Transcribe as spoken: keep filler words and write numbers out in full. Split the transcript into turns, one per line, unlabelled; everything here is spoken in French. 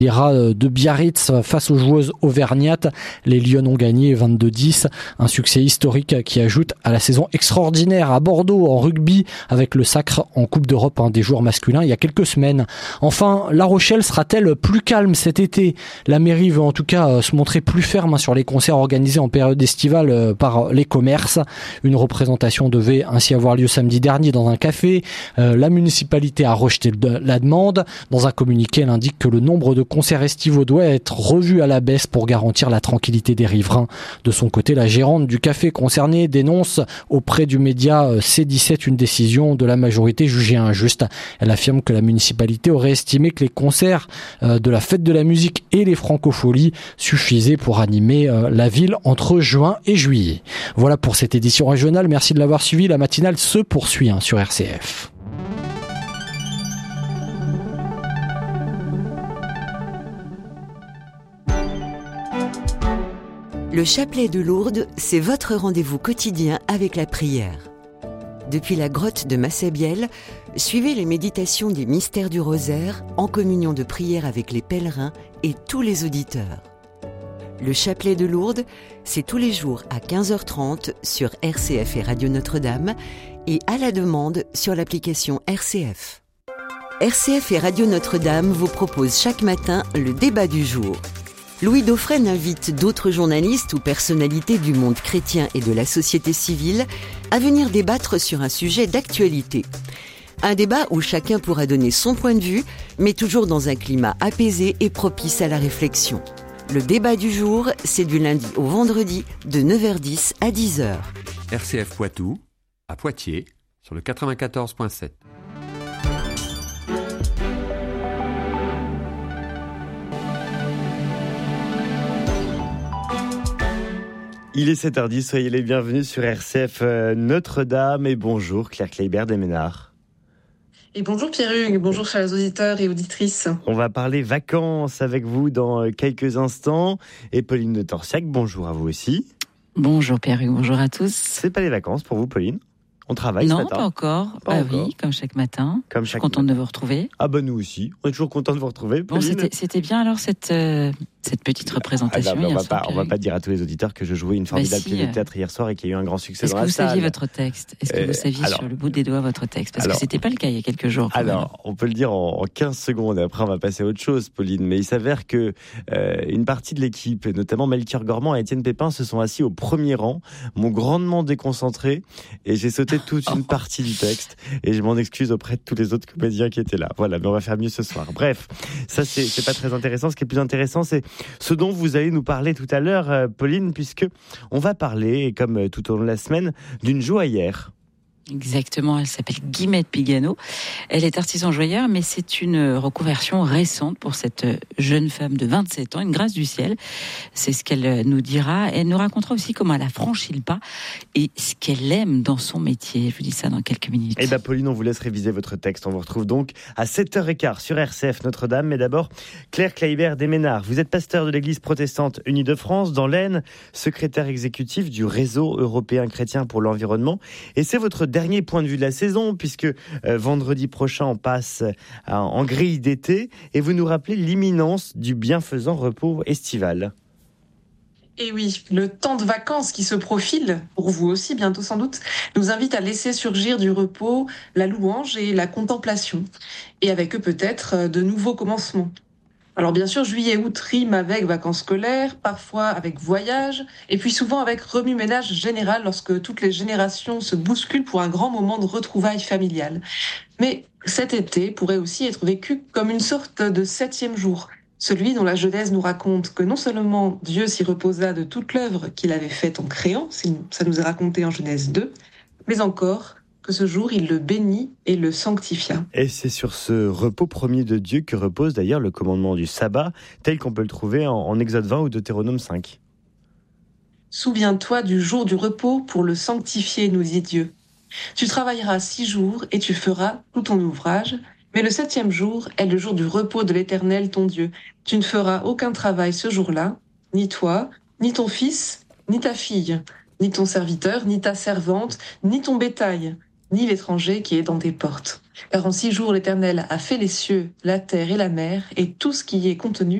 Les Rats de Biarritz face aux joueuses auvergnates. Les Lionnes ont gagné vingt-deux dix. Un succès historique qui ajoute à la saison extraordinaire à Bordeaux en rugby avec le sacre en Coupe d'Europe hein, des joueurs masculins il y a quelques semaines. Enfin, La Rochelle sera-t-elle plus calme cet été ? La mairie veut en tout cas se montrer plus ferme hein, sur les concerts organisés en période estivale par les commerces. Une représentation devait ainsi avoir lieu samedi dernier dans un café. Euh, la municipalité a rejeté la demande. Dans un communiqué, elle indique que le nombre de concerts estivaux doit être revu à la baisse pour garantir la tranquillité des riverains. De son côté, la gérante du café concerné dénonce auprès du média C dix-sept une décision de la majorité jugée injuste. Elle affirme que la municipalité aurait estimé que les concerts de la fête de la musique et les francopholies suffisaient pour animer la ville entre juin et juillet. Voilà pour cette édition régionale. Merci de l'avoir suivi. La matinale se poursuit hein, sur R C F.
Le chapelet de Lourdes, c'est votre rendez-vous quotidien avec la prière. Depuis la grotte de Massabielle, suivez les méditations des mystères du rosaire en communion de prière avec les pèlerins et tous les auditeurs. Le chapelet de Lourdes, c'est tous les jours à quinze heures trente sur R C F et Radio Notre-Dame et à la demande sur l'application R C F. R C F et Radio Notre-Dame vous proposent chaque matin le débat du jour. Louis Dauphren invite d'autres journalistes ou personnalités du monde chrétien et de la société civile à venir débattre sur un sujet d'actualité. Un débat où chacun pourra donner son point de vue, mais toujours dans un climat apaisé et propice à la réflexion. Le débat du jour, c'est du lundi au vendredi de neuf heures dix à dix heures.
R C F Poitou, à Poitiers, sur le quatre-vingt-quatorze virgule sept.
Il est sept heures dix, soyez les bienvenus sur R C F Notre-Dame et bonjour Claire Kleibert des Ménards.
Et bonjour Pierre-Hugues, bonjour chers auditeurs et auditrices.
On va parler vacances avec vous dans quelques instants. Et Pauline de Torsiac, bonjour à vous aussi.
Bonjour Pierre-Hugues, bonjour à tous.
C'est pas les vacances pour vous Pauline ? On travaille
non,
ce matin ?
Non, pas encore.
Pas
ah
encore.
Oui, comme chaque matin.
Comme chaque
Je suis contente
matin.
de vous retrouver.
Ah bah nous aussi, on est toujours contents de vous retrouver.
Bon,
Pauline.
c'était, c'était bien alors cette, euh, cette petite représentation.
Ah, non, on,
hier
va
soir,
pas, on va pas dire à tous les auditeurs que je jouais une formidable
bah, si,
pièce de
euh...
théâtre hier soir et qu'il y a eu un grand succès
Est-ce
dans
que
la
vous
salle.
saviez votre texte ? Est-ce que
euh,
vous saviez
alors,
sur le bout des doigts votre texte ? Parce
alors,
que c'était pas le cas il y a quelques jours.
Alors, on peut le dire en, en quinze secondes, et après on va passer à autre chose, Pauline. Mais il s'avère que euh, une partie de l'équipe, notamment Melchior Gormand et Étienne Pépin, se sont assis au premier rang, m'ont grandement déconcentré et j'ai sauté toute une partie du texte. Et je m'en excuse auprès de tous les autres comédiens qui étaient là. Voilà, mais on va faire mieux ce soir. Bref, ça c'est, c'est pas très intéressant. Ce qui est plus intéressant, c'est ce dont vous allez nous parler tout à l'heure, euh, Pauline, puisque on va parler, comme euh, tout au long de la semaine, d'une joaillère.
Exactement, elle s'appelle Guillemette Pigano. Elle est artisan joaillère, mais c'est une reconversion récente pour cette jeune femme de vingt-sept ans, une grâce du ciel. C'est ce qu'elle nous dira. Elle nous racontera aussi comment elle a franchi le pas et ce qu'elle aime dans son métier. Je vous dis ça dans quelques minutes.
Eh bien, Pauline, on vous laisse réviser votre texte. On vous retrouve donc à sept heures quinze sur R C F Notre-Dame. Mais d'abord, Claire Kleibert des Ménards. Vous êtes pasteur de l'Église protestante unie de France dans l'Aisne, secrétaire exécutif du Réseau européen chrétien pour l'environnement. Et c'est votre dernier point de vue de la saison, puisque euh, vendredi prochain, on passe euh, en grille d'été, et vous nous rappelez l'imminence du bienfaisant repos estival.
Et oui, le temps de vacances qui se profile, pour vous aussi bientôt sans doute, nous invite à laisser surgir du repos la louange et la contemplation, et avec eux peut-être de nouveaux commencements. Alors bien sûr, juillet-août rime avec vacances scolaires, parfois avec voyage, et puis souvent avec remue-ménage général lorsque toutes les générations se bousculent pour un grand moment de retrouvailles familiales. Mais cet été pourrait aussi être vécu comme une sorte de septième jour, celui dont la Genèse nous raconte que non seulement Dieu s'y reposa de toute l'œuvre qu'il avait faite en créant, ça nous est raconté en Genèse deux, mais encore que ce jour, il le bénit et le sanctifia.
Et c'est sur ce repos premier de Dieu que repose d'ailleurs le commandement du sabbat, tel qu'on peut le trouver en, en Exode vingt ou Deutéronome cinq.
Souviens-toi du jour du repos pour le sanctifier, nous dit Dieu. Tu travailleras six jours et tu feras tout ton ouvrage, mais le septième jour est le jour du repos de l'Éternel, ton Dieu. Tu ne feras aucun travail ce jour-là, ni toi, ni ton fils, ni ta fille, ni ton serviteur, ni ta servante, ni ton bétail, ni l'étranger qui est dans tes portes. Car en six jours l'Éternel a fait les cieux, la terre et la mer, et tout ce qui y est contenu,